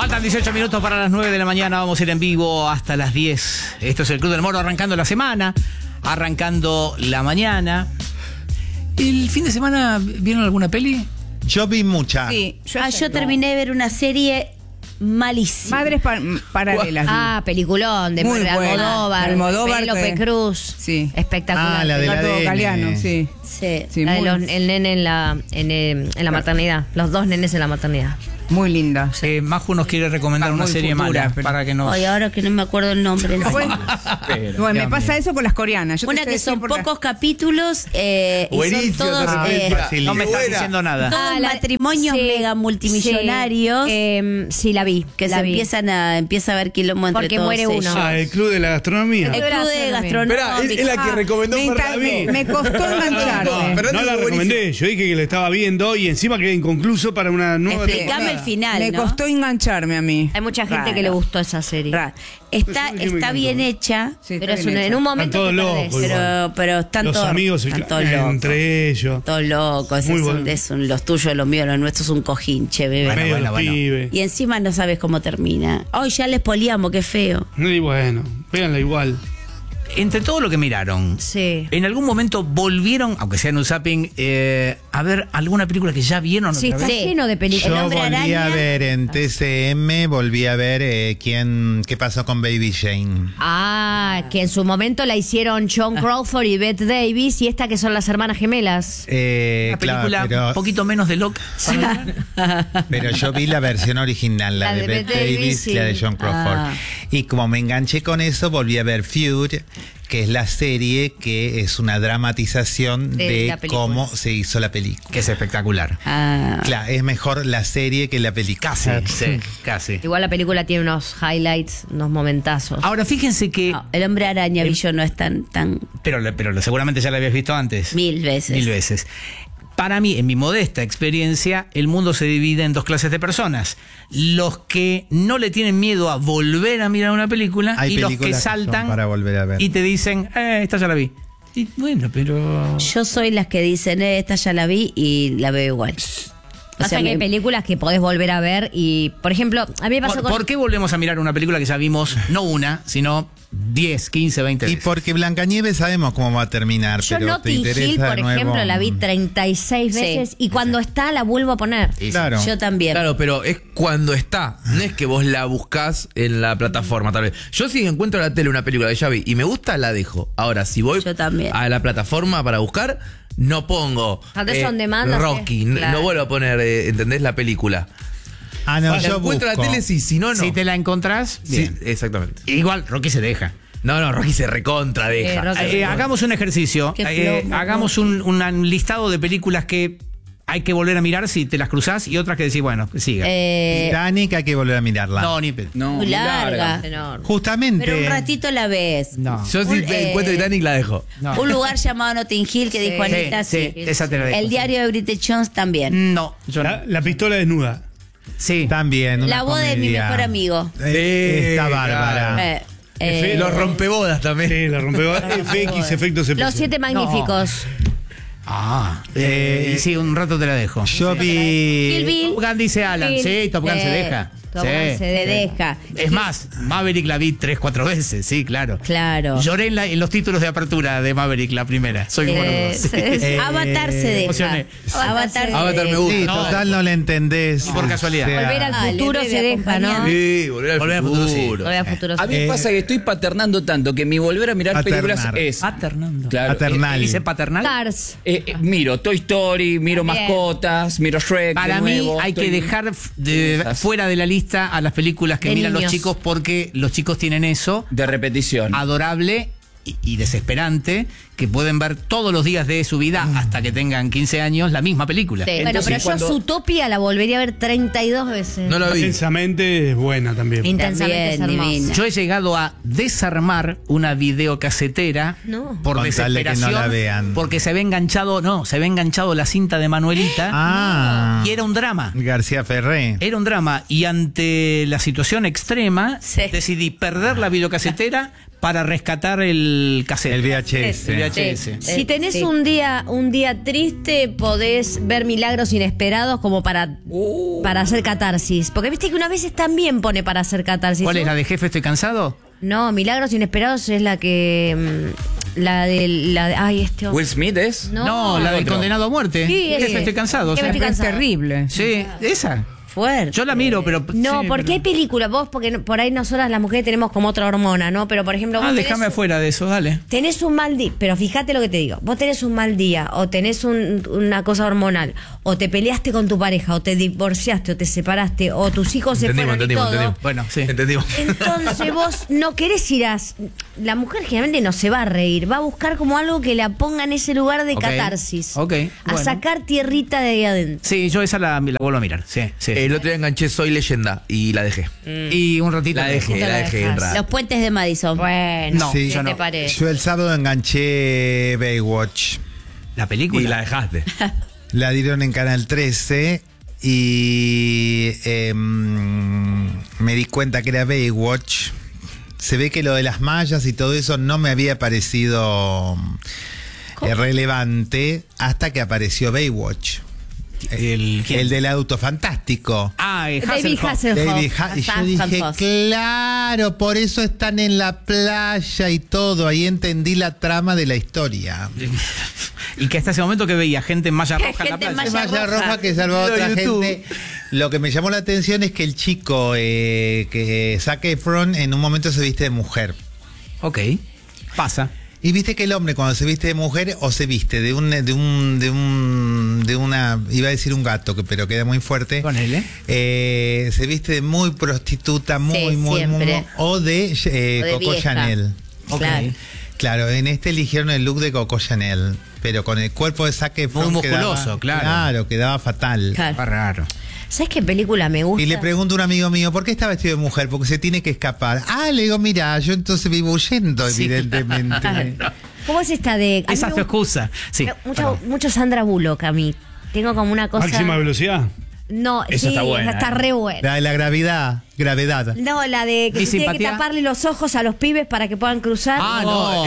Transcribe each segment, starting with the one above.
Faltan 18 minutos para las 9 de la mañana. Vamos a ir en vivo hasta las 10. Esto es el Club del Moro, arrancando la semana, arrancando la mañana. ¿El fin de semana vieron alguna peli? Yo vi mucha. Sí, yo terminé de ver una serie malísima. Madres paralelas. Peliculón de Muy buena. Almodóvar, Penélope que- Cruz. Sí. Espectacular. Ah, la de la Eduardo ADN. Galeano, sí. Sí. Sí, La de muy, el nene en la maternidad. Los dos nenes en la maternidad. muy linda. Maju nos quiere recomendar una Muy serie futura, mala pero- para que nos... Ay, ahora que no me acuerdo el nombre. Bueno, me pasa eso con las coreanas. Yo te Una sé que son decir por la- pocos capítulos y son Buenísimo, todos, fácil. No me estás buena. diciendo nada. todos matrimonios mega multimillonarios Sí, la vi. que la se vi. empieza a ver quilombo entre Porque todos muere ellos. uno. El Club de la Gastronomía. El club de gastronomía. Esperá, es la que recomendó me, para mí. me costó engancharme. Fernando No la es recomendé, yo dije que la estaba viendo y encima quedé inconcluso para una nueva Explícame temporada. el final, Me ¿no? costó engancharme a mí. Hay mucha gente Raro. que le gustó esa serie. Está, Pues sí, me está bien encantó. hecha, Sí, está Pero es bien en hecha. un momento Están te todos perdés. locos. pero están Los todos, amigos están todos locos. entre ellos. Todos locos, Muy bueno. los tuyos, los míos, los nuestros es un cojinche, bebé. Bueno, Medio bueno, los bueno. pibes. Y encima no sabes cómo termina. Ay, ya les poliamos, qué feo. Y bueno, véanla igual. Entre todo lo que miraron, Sí. ¿en algún momento volvieron, aunque sea en un zapping, a ver alguna película que ya vieron Sí, otra está vez? lleno de Yo películas. Hombre volví Araña. a ver en TCM, volví a ver qué pasó con Baby Jane. Que en su momento la hicieron John Crawford y Bette Davis, y esta que son las hermanas gemelas. Una película un poquito menos de loca. Pero yo vi la versión original, la de Bette Davis y la de John Crawford. Ah. Y como me enganché con eso, volví a ver Feud, que es la serie que es una dramatización De de la película. cómo se hizo la película. Que es espectacular. Ah, Claro, es mejor la serie que la película. Sí, casi. Igual la película tiene unos highlights, unos momentazos. Ahora, fíjense que... no, el hombre araña vi yo no es tan Pero seguramente ya la habías visto antes. mil veces. 1000 veces. Para mí, en mi modesta experiencia, el mundo se divide en dos clases de personas. Los que no le tienen miedo a volver a mirar una película Hay y los que películas que son saltan para volver a ver. y te dicen, esta ya la vi. Y bueno, pero... Yo soy las que dicen, esta ya la vi y la veo igual. O Pasa sea, que hay me- películas que podés volver a ver y, por ejemplo, a mí me pasó ¿Por, con... por qué volvemos a mirar una película que ya vimos, no una, sino 10, 15, 20 Y veces? porque Blancanieves sabemos cómo va a terminar, Yo pero te Notting interesa Hill, de por nuevo. ejemplo, la vi 36 Sí. veces y cuando está la vuelvo a poner. Sí, sí. Claro. Yo también. Claro, pero es cuando está. No es que vos la buscás en la plataforma, tal vez. Yo si encuentro en la tele una película que ya vi y me gusta, la dejo. Ahora, si voy Yo también. a la plataforma para buscar, no pongo Antes son demandas, Rocky. claro. No vuelvo a poner, ¿entendés? La película. Ah, no, La yo encuentro en busco. la tele, sí. Si no, no. Si te la encontrás, Sí, bien. exactamente. Igual, Rocky se deja. No, Rocky se recontra deja. Rocky- Hagamos un ejercicio. Qué plomo, Hagamos un listado de películas que hay que volver a mirar si te las cruzás y otras que decís, bueno, que siga. Titanic hay que volver a mirarla. No, ni pe- No. Muy larga. Enorme. Justamente. Pero un ratito la ves. No. Yo si encuentro Titanic, la dejo. No. Un lugar llamado Notting Hill que dijo Anita, Sí, sí. esa te la dejo. El diario de Bridget Jones también. No, yo no. La pistola desnuda. Sí. También. una La boda de mi comedia. mejor amigo. Está bárbara. Los rompebodas también. Sí, la rompe FX, efectos Los especiales. 7 magníficos. Y sí, un rato te la dejo. Yo Kill vi. Bill. Top Gun dice Alan, sí, Top Gun se deja. Top Sí. Gun se deja. Es más, Maverick la vi 3, 4 veces, sí, claro. Claro. Lloré en los títulos de apertura de Maverick, la primera. Soy bueno. Avatar se deja. emocioné. Avatar, Avatar me se gusta. Sí, No, total no le entendés. y por casualidad. O sea, Volver al futuro le se debe deja, ¿no? acompañar. Sí, volver al futuro. sí. Volver al futuro A se mí me pasa que estoy paternando tanto que mi volver a mirar Paternar. películas es. Paternando. Claro, Paternal. ¿Dice paternal? Cars. miro Toy Story, miro Bien. Mascotas, miro Shrek. Para de mí nuevo, hay que estoy- dejar Esas. fuera de la lista a las películas que De miran los niños. chicos porque los chicos tienen eso de repetición. adorable y desesperante que pueden ver todos los días de su vida hasta que tengan 15 años la misma película. Sí. Bueno, Entonces, pero yo cuando- Zootopia la volvería a ver 32 veces. No la vi. Intensamente es buena también. Intensamente es También, hermosa. divina. Yo he llegado a desarmar una videocasetera No. por Con tal de que desesperación no la vean. porque se había enganchado la cinta de Manuelita Ah. y era un drama. García Ferré. Era un drama y ante la situación extrema Sí. decidí perder la videocasetera para rescatar el cassette. El VHS. El VHS. Si tenés un día triste, podés ver milagros inesperados como para hacer catarsis. Porque viste que unas veces también pone para hacer catarsis. ¿Cuál es la de Jefe, estoy cansado? No, milagros inesperados es la que... ay, este hombre. Will Smith es. No, la del Otro. condenado a muerte. Sí, ese. Jefe, estoy cansado. Jefe, o sea. estoy Es cansado. terrible. Sí, esa. Fuerte. Yo la miro, pero... No, sí, porque pero- hay películas, vos, porque por ahí nosotras las mujeres tenemos como otra hormona, ¿no? Pero por ejemplo, vos déjame afuera de eso, dale. tenés un mal día, pero fíjate lo que te digo, vos tenés un mal día, o tenés una cosa hormonal, o te peleaste con tu pareja, o te divorciaste, o te separaste, o tus hijos se fueron y todo. Bueno, sí. Entendimos. Entonces vos no querés ir a... La mujer generalmente no se va a reír, va a buscar como algo que la ponga en ese lugar de Ok, catarsis. ok, A bueno. sacar tierrita de ahí adentro. Sí, yo esa la vuelvo a mirar. Sí, sí. El otro día enganché Soy Leyenda y la dejé. Y un ratito. La dejé un Los rato. puentes de Madison. Bueno, No, ¿qué yo te no. parece? Yo el sábado enganché Baywatch. La película. Y la dejaste. La dieron en Canal 13 y me di cuenta que era Baywatch. Se ve que lo de las mallas y todo eso no me había parecido relevante hasta que apareció Baywatch. ¿Quién? El del auto fantástico. Ah, David Hasselhoff. Y yo dije, claro, por eso están en la playa y todo. Ahí entendí la trama de la historia. Y que hasta ese momento que veía gente en malla roja en la Gente en playa. malla Malla roja que salvó a otra YouTube. gente. Lo que me llamó la atención es que el chico que Zac Efron en un momento se viste de mujer. Ok. Pasa. Y viste que el hombre cuando se viste de mujer o se viste de una, iba a decir un gato, pero queda muy fuerte. Ponele. Se viste de muy prostituta, muy, Sí, muy, siempre. o de Coco vieja. Chanel. Ok. Claro. Claro, en este eligieron el look de Coco Chanel, pero con el cuerpo de Zac Efron Muy musculoso, claro. Claro, quedaba fatal. Claro. Va raro. ¿Sabes qué película me gusta? Y le pregunto a un amigo mío, ¿por qué está vestido de mujer? Porque se tiene que escapar. Ah, le digo, mira, yo entonces vivo huyendo, Sí, evidentemente. ¿Cómo es esta de...? a mí Esa es me tu excusa. Sí. perdón. mucho Sandra Bullock a mí. Tengo como una cosa... Máxima velocidad. No, Esa sí, está buena, está re buena. La de la gravedad. No, la de que ¿Mi se tiene que simpatía? taparle los ojos a los pibes para que puedan cruzar. Ah, no.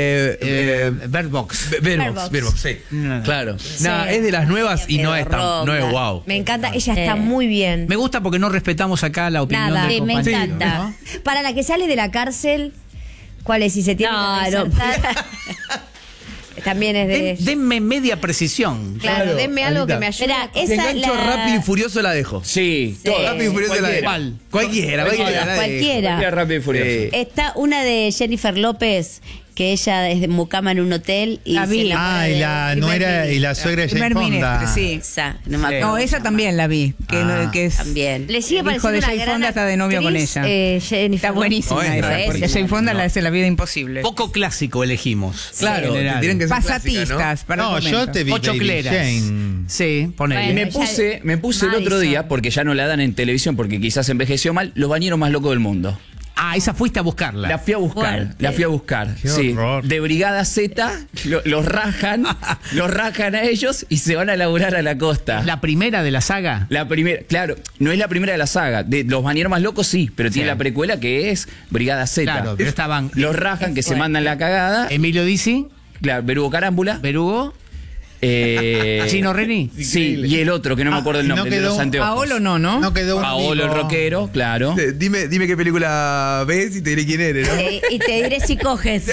Bird Box. Bird Box, sí. No. Claro. Sí. Nah, es de las nuevas y no Qué es tan, no es ronda. wow. Me encanta, ella está muy bien. Me gusta porque no respetamos acá la opinión Nada. del Sí, me compañero, encanta. ¿no? Para la que sale de la cárcel, ¿cuál es? Si se tiene No, que no. reinsertar. También es de... Denme media precisión. Claro, denme algo que me ayude. Mira, Si esa engancho la... Rápido y Furioso la dejo. Sí, todo. Rápido y Furioso la dejo. ¿Cuál? Cualquiera. la dejo. Cualquiera. Rápido y Furioso. Está una de Jennifer López, que ella es de mucama en un hotel y La vi. se enamora Ah, y de- la nuera y la suegra de Jane Primer Fonda. ministro, sí. Esa, no me acuerdo No, cómo esa se llama. también la vi. Que es También. Le sigue el hijo de pareciendo una Jane gran Fonda está de novio con actriz, ella. Jennifer Está buenísima No, esa. es Porque buenísima. Jane Fonda la hace la vida imposible. Poco clásico elegimos. Claro, En general. te tienen que ser Pasatistas clásicas, ¿no? para No, el yo momento. te vi Ocho Baby cleras. Jane. Sí, ponele. Bueno. Me puse el otro Madison. día, porque ya no la dan en televisión, porque quizás envejeció mal, Los Bañeros Más Locos del Mundo. Ah, esa fuiste a buscarla. La fui a buscar, Fuerte. la fui a buscar. Qué Sí, horror. de Brigada Z, los rajan a ellos y se van a laburar a la costa. La primera de la saga. La primera, claro, no es la primera de la saga. De Los Bañeros Más Locos sí, pero tiene Sí. la precuela que es Brigada Z. Claro, pero estaban Los rajan que se mandan la cagada. Emilio Dizzi, Claro, Berugo Carámbula. Berugo, eh, Chino Reni. Sí, y el otro que no me acuerdo el y no nombre, el de los quedó- anteojos. Paolo no. No quedó un Paolo el vivo. rockero, claro. Dime qué película ves y te diré quién eres, ¿no? Y te diré si coges.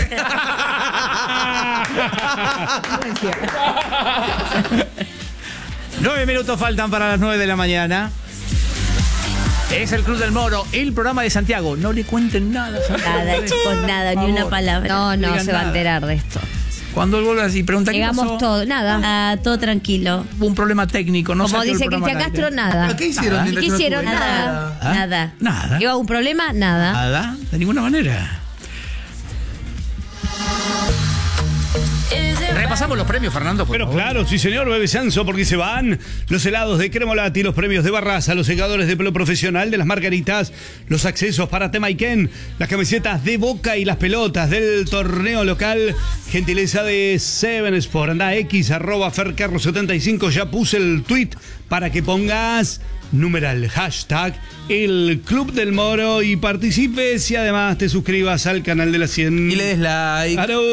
9 minutos faltan para las 9 de la mañana. Es el Club del Moro, el programa de Santiago. No le cuenten nada, Santiago. Nada, chicos, nada, ni una palabra. No, no, digan se va a nada. enterar de esto. Cuando él vuelva y pregunta qué Llegamos pasó, todo, nada. Ah, todo tranquilo. hubo un problema técnico, no Como salió el dice programa Cristian al aire. Castro, nada. ¿Qué hicieron? ¿Y qué hicieron? Nada, ¿Ah? nada. Nada. ¿Lleva un problema? Nada. Nada, de ninguna manera. Repasamos los premios, Fernando. por Pero favor. claro, sí señor, Bebe Sanso, porque se van los helados de Cremolati, los premios de Barraza, los secadores de pelo profesional de las Margaritas, los accesos para Temaiken, las camisetas de Boca y las pelotas del torneo local, gentileza de Seven Sport. Anda X, @fercarro75, ya puse el tweet para que pongas numeral hashtag el Club del Moro y participes y además te suscribas al canal de la 100. Y le des like. ¡Claro!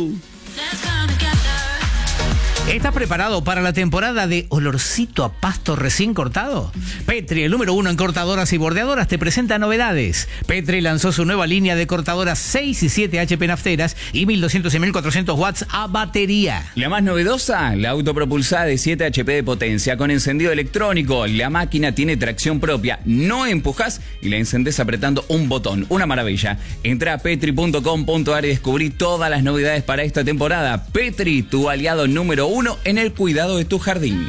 ¿Estás preparado para la temporada de olorcito a pasto recién cortado? Petri, el número 1 en cortadoras y bordeadoras, te presenta novedades. Petri lanzó su nueva línea de cortadoras 6 y 7 HP nafteras y 1200 y 1400 watts a batería. La más novedosa, la autopropulsada de 7 HP de potencia con encendido electrónico. La máquina tiene tracción propia, no empujas y la encendés apretando un botón. Una maravilla. Entra a petri.com.ar y descubrí todas las novedades para esta temporada. Petri, tu aliado número 1 en el cuidado de tu jardín.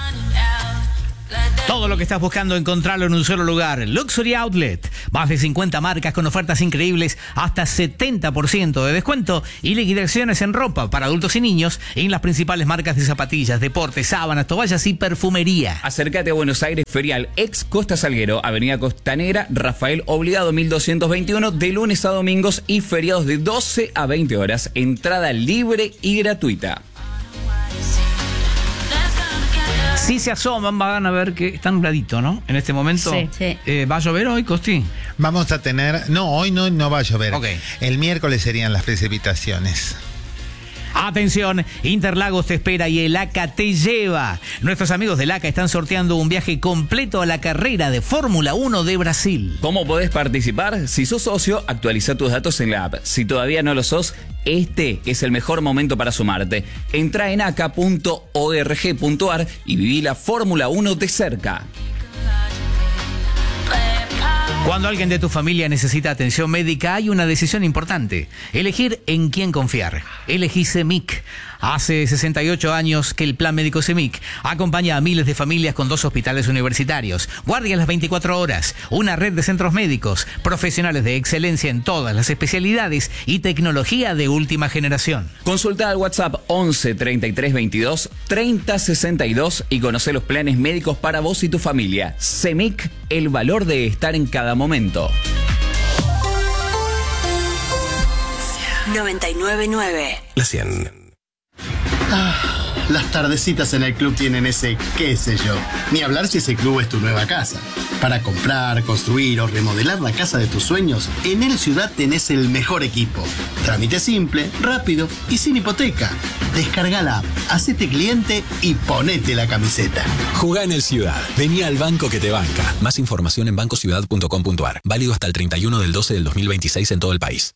Todo lo que estás buscando, encontrarlo en un solo lugar. Luxury Outlet. Más de 50 marcas con ofertas increíbles, hasta 70% de descuento y liquidaciones en ropa para adultos y niños en las principales marcas de zapatillas, deportes, sábanas, toallas y perfumería. Acércate a Buenos Aires Ferial, ex Costa Salguero, Avenida Costanera, Rafael Obligado 1221, de lunes a domingos y feriados de 12 a 20 horas. Entrada libre y gratuita. Si se asoman, van a ver que está nubladito, ¿no? En este momento. Sí, sí. ¿Va a llover hoy, Costi? Vamos a tener... No, hoy no va a llover. Ok. El miércoles serían las precipitaciones. Atención, Interlagos te espera y el ACA te lleva. Nuestros amigos del ACA están sorteando un viaje completo a la carrera de Fórmula 1 de Brasil. ¿Cómo podés participar? Si sos socio, actualiza tus datos en la app. Si todavía no lo sos, este es el mejor momento para sumarte. Entra en aca.org.ar y viví la Fórmula 1 de cerca. Cuando alguien de tu familia necesita atención médica, hay una decisión importante: elegir en quién confiar. Elegí CEMIC. Hace 68 años que el Plan Médico CEMIC acompaña a miles de familias con 2 hospitales universitarios, guardias las 24 horas, una red de centros médicos, profesionales de excelencia en todas las especialidades y tecnología de última generación. Consulta al WhatsApp 11 33 22 30 62 y conoce los planes médicos para vos y tu familia. CEMIC, el valor de estar en cada momento. 99.9 La 100. Las tardecitas en el club tienen ese qué sé yo. Ni hablar si ese club es tu nueva casa. Para comprar, construir o remodelar la casa de tus sueños, en El Ciudad tenés el mejor equipo. Trámite simple, rápido y sin hipoteca. Descarga la app, hacete cliente y ponete la camiseta. Jugá en El Ciudad. Vení al banco que te banca. Más información en bancociudad.com.ar. Válido hasta el 31 del 12 del 2026 en todo el país.